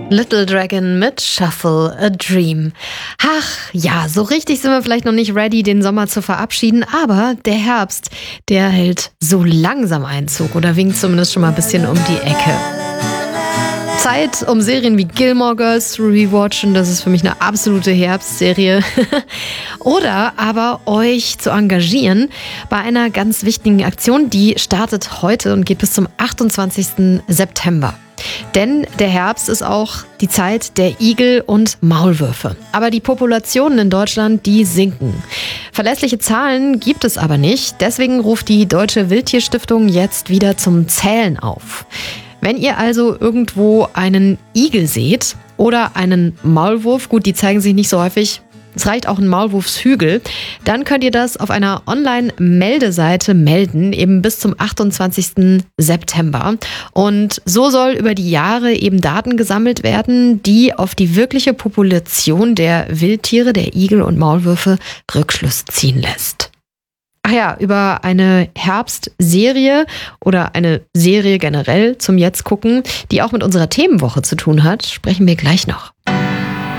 Little Dragon mit Shuffle a Dream. Ach ja, so richtig sind wir vielleicht noch nicht ready, den Sommer zu verabschieden, aber der Herbst, der hält so langsam Einzug oder winkt zumindest schon mal ein bisschen um die Ecke. Zeit, um Serien wie Gilmore Girls zu rewatchen. Das ist für mich eine absolute Herbstserie. Oder aber euch zu engagieren bei einer ganz wichtigen Aktion, die startet heute und geht bis zum 28. September. Denn der Herbst ist auch die Zeit der Igel und Maulwürfe. Aber die Populationen in Deutschland, die sinken. Verlässliche Zahlen gibt es aber nicht. Deswegen ruft die Deutsche Wildtierstiftung jetzt wieder zum Zählen auf. Wenn ihr also irgendwo einen Igel seht oder einen Maulwurf, gut, die zeigen sich nicht so häufig, es reicht auch ein Maulwurfshügel, dann könnt ihr das auf einer Online-Meldeseite melden, eben bis zum 28. September. Und so soll über die Jahre eben Daten gesammelt werden, die auf die wirkliche Population der Wildtiere, der Igel und Maulwürfe Rückschluss ziehen lässt. Ach ja, über eine Herbstserie oder eine Serie generell zum Jetzt gucken, die auch mit unserer Themenwoche zu tun hat, sprechen wir gleich noch.